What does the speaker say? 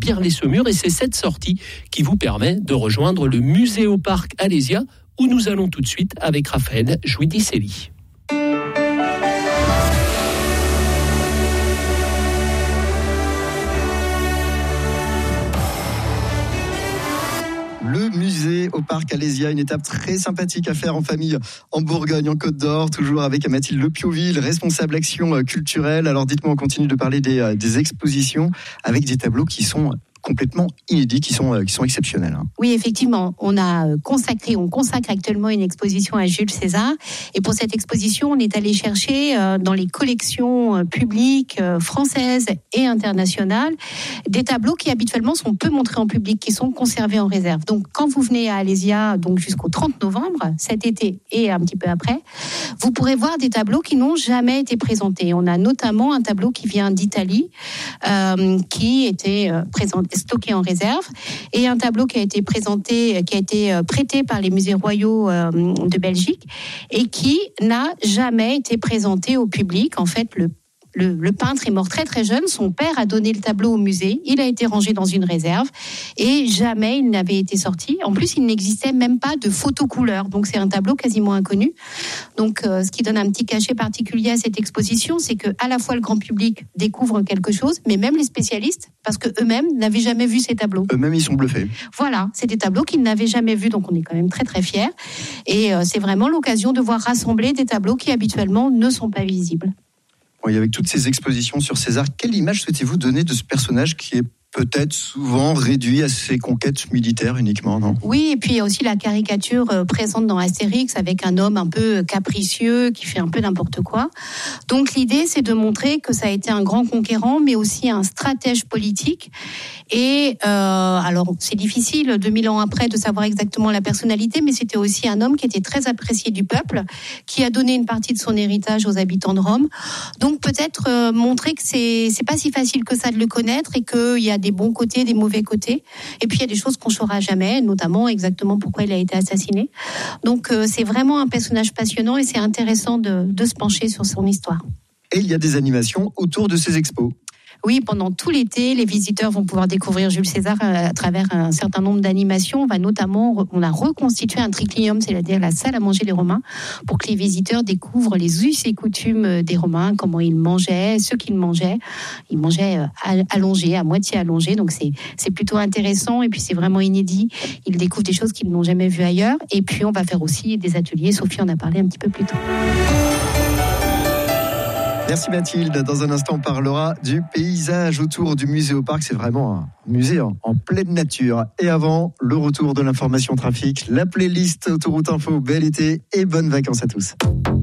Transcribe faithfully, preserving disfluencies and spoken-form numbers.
Saint-Pierre-les-Semurs et c'est cette sortie qui vous permet de rejoindre le Muséoparc Alésia où nous allons tout de suite avec Raphaël Jouidi-Célie. Le musée au parc Alésia, une étape très sympathique à faire en famille en Bourgogne, en Côte d'Or, toujours avec Mathilde Lepioville, responsable action culturelle. Alors dites-moi, on continue de parler des, des expositions avec des tableaux qui sont complètement inédits, qui sont, qui sont exceptionnels. Hein. Oui, effectivement, on a consacré, on consacre actuellement une exposition à Jules César. Et pour cette exposition, on est allé chercher euh, dans les collections euh, publiques euh, françaises et internationales des tableaux qui habituellement sont peu montrés en public, qui sont conservés en réserve. Donc, quand vous venez à Alésia, donc jusqu'au trente novembre, cet été et un petit peu après, vous pourrez voir des tableaux qui n'ont jamais été présentés. On a notamment un tableau qui vient d'Italie, euh, qui était euh, présenté stocké en réserve, et un tableau qui a été présenté, qui a été prêté par les musées royaux de Belgique et qui n'a jamais été présenté au public. En fait, le Le, le peintre est mort très très jeune, son père a donné le tableau au musée, il a été rangé dans une réserve et jamais il n'avait été sorti. En plus, il n'existait même pas de photo couleur, donc c'est un tableau quasiment inconnu. Donc euh, ce qui donne un petit cachet particulier à cette exposition, c'est que à la fois le grand public découvre quelque chose, mais même les spécialistes, parce que eux-mêmes n'avaient jamais vu ces tableaux. Eux-mêmes, ils sont bluffés. Voilà, c'est des tableaux qu'ils n'avaient jamais vus, donc on est quand même très très fiers. Et euh, c'est vraiment l'occasion de voir rassembler des tableaux qui habituellement ne sont pas visibles. Et avec toutes ces expositions sur César, quelle image souhaitez-vous donner de ce personnage qui est peut-être souvent réduit à ses conquêtes militaires uniquement, non ? Oui, et puis il y a aussi la caricature euh, présente dans Astérix avec un homme un peu capricieux qui fait un peu n'importe quoi. Donc l'idée, c'est de montrer que ça a été un grand conquérant, mais aussi un stratège politique. Et euh, alors, c'est difficile, deux mille ans après, de savoir exactement la personnalité, mais c'était aussi un homme qui était très apprécié du peuple, qui a donné une partie de son héritage aux habitants de Rome. Donc peut-être euh, montrer que c'est, c'est pas si facile que ça de le connaître et qu'il y a des bons côtés, des mauvais côtés. Et puis il y a des choses qu'on ne saura jamais, notamment exactement pourquoi il a été assassiné. Donc euh, c'est vraiment un personnage passionnant et c'est intéressant de, de se pencher sur son histoire. Et il y a des animations autour de ces expos. Oui, pendant tout l'été, les visiteurs vont pouvoir découvrir Jules César à travers un certain nombre d'animations. On va notamment, on a reconstitué un triclinium, c'est-à-dire la salle à manger des Romains, pour que les visiteurs découvrent les us et coutumes des Romains, comment ils mangeaient, ce qu'ils mangeaient. Ils mangeaient allongés, à moitié allongés, donc c'est, c'est plutôt intéressant et puis c'est vraiment inédit. Ils découvrent des choses qu'ils n'ont jamais vues ailleurs. Et puis on va faire aussi des ateliers. Sophie en a parlé un petit peu plus tôt. Merci Mathilde. Dans un instant, on parlera du paysage autour du musée au parc. C'est vraiment un musée en, en pleine nature. Et avant, le retour de l'information trafic, la playlist Autoroute Info. Bel été et bonnes vacances à tous.